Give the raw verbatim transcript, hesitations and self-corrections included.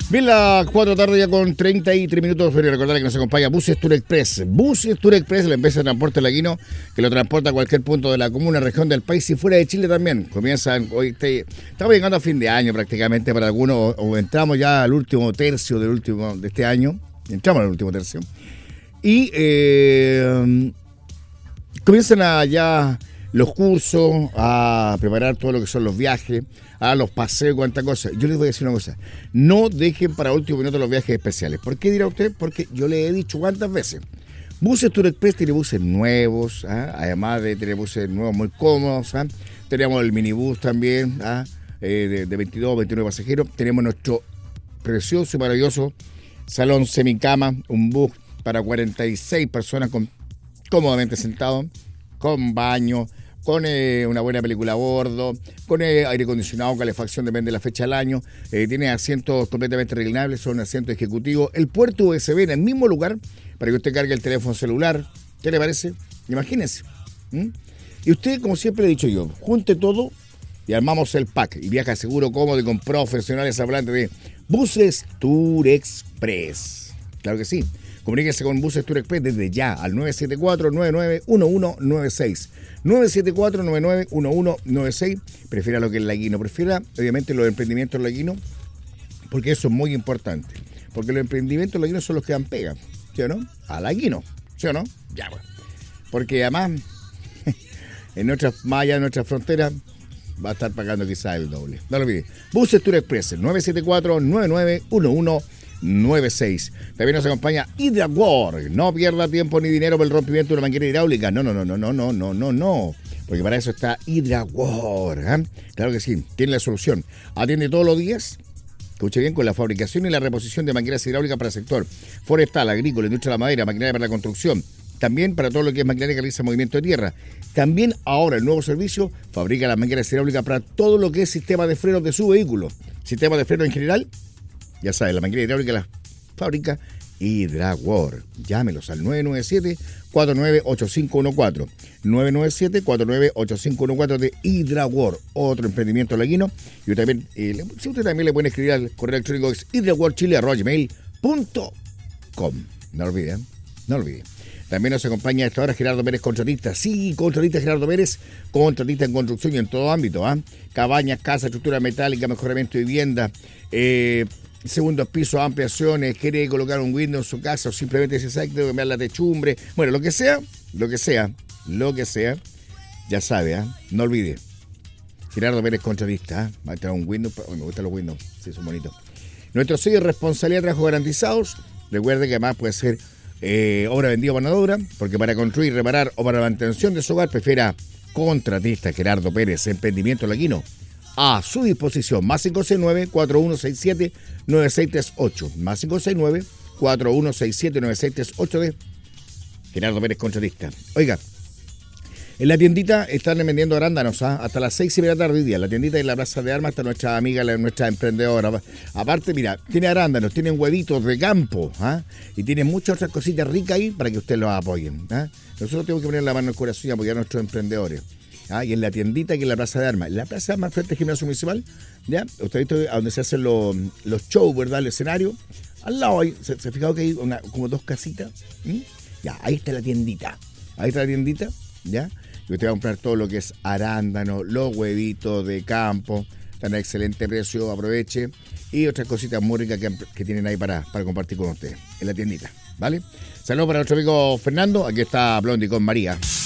Bien, las cuatro de la tarde ya con treinta y tres minutos. Pero recordar que nos acompaña Buses Tour Express. Buses Tour Express, la empresa de transporte laguino que lo transporta a cualquier punto de la comuna, región del país y fuera de Chile también. Comienzan hoy, te, estamos llegando a fin de año prácticamente para algunos, o, o entramos ya al último tercio del último de este año. Entramos al último tercio. Y eh, comienzan a ya los cursos, a preparar todo lo que son los viajes, a los paseos, cuánta cosa. Yo les voy a decir una cosa, no dejen para último minuto los viajes especiales. ¿Por qué dirá usted? Porque yo le he dicho cuántas veces. Buses Tour Express tiene buses nuevos, ¿ah? Además de tener buses nuevos muy cómodos, ¿ah? Tenemos el minibús también, ¿ah? eh, de, de veintidós, veintinueve pasajeros. Tenemos nuestro precioso y maravilloso salón semicama, un bus para cuarenta y seis personas con, cómodamente sentados, con baño, con eh, una buena película a bordo, con eh, aire acondicionado, calefacción, depende de la fecha del año, eh, tiene asientos completamente reclinables, son asientos ejecutivos, el puerto U S B en el mismo lugar para que usted cargue el teléfono celular. ¿Qué le parece? Imagínense. ¿Mm? Y usted, como siempre he dicho yo, junte todo y armamos el pack y viaja seguro, cómodo y con profesionales hablantes de Buses Tour Express. Claro que sí. Comuníquese con Buses Tour Express desde ya al nueve siete cuatro, nueve nueve uno uno nueve seis. nueve siete cuatro, nueve nueve uno uno nueve seis. Prefiera lo que es laguino. Prefiera, obviamente, los emprendimientos laguinos, porque eso es muy importante. Porque los emprendimientos laguinos son los que dan pega, ¿sí o no? A laguino, ¿sí o no? Ya, bueno. Porque además, en nuestras mallas, en nuestras fronteras, va a estar pagando quizás el doble. No lo olvide. Buses Tour Express, nueve siete cuatro, nueve nueve uno uno nueve seis. También nos acompaña Hydrawork. No pierda tiempo ni dinero por el rompimiento de una manguera hidráulica. No, no, no, no, no, no, no, no, no. Porque para eso está Hydrawork. ¿eh? Claro que sí, tiene la solución. Atiende todos los días, escuche bien, con la fabricación y la reposición de mangueras hidráulicas para el sector forestal, agrícola, industria de la madera, maquinaria para la construcción. También para todo lo que es maquinaria que realiza movimiento de tierra. También ahora el nuevo servicio fabrica las mangueras hidráulicas para todo lo que es sistema de frenos de su vehículo. Sistema de freno en general. Ya sabes, la manguera hidráulica la fábrica Hydrawork. Llámelos al nueve nueve siete, cuatro nueve ocho cinco uno cuatro. nueve nueve siete, cuatro nueve ocho cinco uno cuatro de Hydrawork, otro emprendimiento laguino. Y usted también, eh, si usted también le puede escribir al correo electrónico es hydraworkchile arroba gmail punto com. No lo olvide, ¿eh? No lo olvide. También nos acompaña a esta hora Gerardo Pérez, contratista. Sí, contratista Gerardo Pérez, contratista en construcción y en todo ámbito. ¿eh? Cabañas, casas, estructura metálica, mejoramiento de vivienda, eh, segundos pisos, ampliaciones, quiere colocar un window en su casa o simplemente se sabe que cambiar la techumbre. Bueno, lo que sea, lo que sea, lo que sea, ya sabe, ¿eh? No olvide. Gerardo Pérez, contratista. ¿eh? Va a entrar un window. Oh, me gustan los windows, sí, son bonitos. Nuestro sello de responsabilidad de trabajo garantizados. Recuerde que además puede ser eh, obra vendida o ganadora, porque para construir, reparar o para la mantención de su hogar, prefiera contratista Gerardo Pérez, emprendimiento laguino. A su disposición, más cinco seis nueve, cuatro uno seis siete, nueve seis tres ocho, más cinco seis nueve, cuatro uno seis siete, nueve seis tres ocho de Gerardo Pérez, contratista. Oiga, en la tiendita están vendiendo arándanos, ¿eh? Hasta las seis y media de la tarde hoy día. La tiendita en la Plaza de Armas está nuestra amiga, la, nuestra emprendedora. Aparte, mira, tiene arándanos, tienen huevitos de campo, ¿eh? Y tiene muchas otras cositas ricas ahí para que ustedes los apoyen. ¿eh? Nosotros tenemos que poner la mano en el corazón y apoyar a nuestros emprendedores. Ah, y en la tiendita que es la Plaza de Armas. En la Plaza de Armas frente al gimnasio municipal, ¿ya? Usted ha visto a donde se hacen los, los shows, ¿verdad? El escenario. Al lado hay, se, se ha fijado que hay una, como dos casitas. ¿Mm? Ya, ahí está la tiendita. Ahí está la tiendita, ¿ya? Y usted va a comprar todo lo que es arándano, los huevitos de campo. Están a excelente precio, aproveche. Y otras cositas muy ricas que, que tienen ahí para, para compartir con ustedes. En la tiendita, ¿vale? Saludos para nuestro amigo Fernando. Aquí está Blondie con María.